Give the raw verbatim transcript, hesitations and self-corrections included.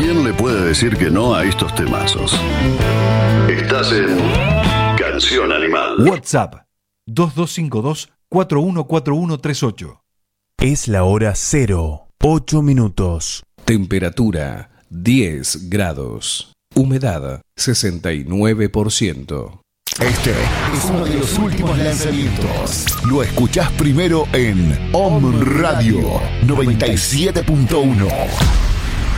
¿Quién le puede decir que no a estos temazos? Estás en Canción Animal. WhatsApp dos dos cinco dos, cuatro uno cuatro uno tres ocho. Es la hora cero, ocho minutos. Temperatura diez grados. Humedad sesenta y nueve por ciento. Este es uno de los últimos lanzamientos. Lo escuchás primero en Om Radio noventa y siete punto uno.